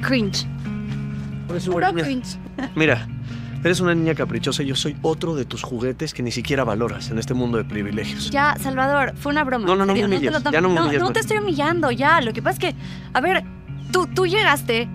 cringe. Eres Puro cringe. Mira, eres una niña caprichosa y yo soy otro de tus juguetes que ni siquiera valoras en este mundo de privilegios. Ya, Salvador, fue una broma. No me En serio, humilles, te lo tomes- ya no me humilles No más. te estoy humillando, ya. Lo que pasa es que, a ver, tú llegaste